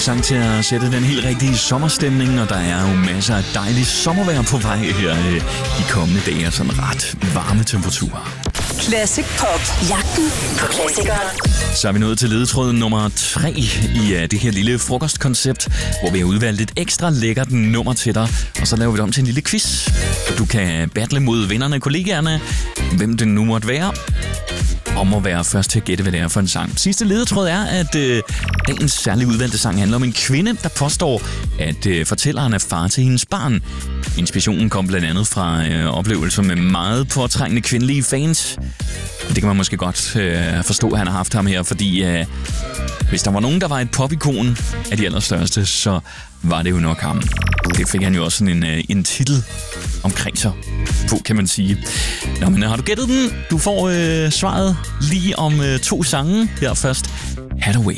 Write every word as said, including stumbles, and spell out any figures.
sang til at sætte den helt rigtige sommerstemning, og der er jo masser af dejligt sommervejr på vej her øh, de kommende dage, sådan ret varme temperaturer. Classic Pop. Jagten på klassikeren. Så er vi nået til ledetråd nummer tre i uh, det her lille frokostkoncept, hvor vi har udvalgt et ekstra lækkert nummer til dig, og så laver vi det om til en lille quiz. Du kan battle mod vennerne og kollegaerne, hvem det nu måtte være, om at være først til at gætte, hvad det er for en sang. Sidste ledetråd er, at øh, dagens særligt udvalgte sang handler om en kvinde, der påstår, at øh, fortælleren er far til hendes barn. Inspirationen kom blandt andet fra øh, oplevelser med meget påtrængende kvindelige fans. Det kan man måske godt øh, forstå, at han har haft ham her, fordi øh, hvis der var nogen, der var et popikon af de allerstørste, så var det jo nok ham. Det fik han jo også sådan en, øh, en titel omkring sig på, kan man sige. Nå, men har du gættet den? Du får øh, svaret lige om øh, to sange. Her først, Hathaway.